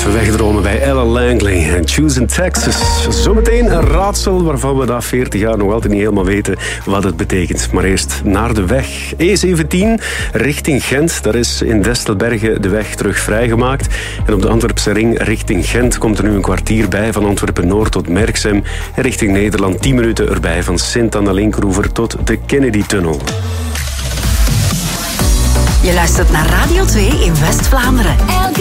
Wegdromen bij Ella Langley en Choose in Texas. Zometeen een raadsel waarvan we na 40 jaar nog altijd niet helemaal weten wat het betekent. Maar eerst naar de weg. E17 richting Gent. Daar is in Destelbergen de weg terug vrijgemaakt. En op de Antwerpse ring richting Gent komt er nu een kwartier bij van Antwerpen-Noord tot Merksem. En richting Nederland 10 minuten erbij van Sint-Anna-Linkroever tot de Kennedy-tunnel. Je luistert naar Radio 2 in West-Vlaanderen.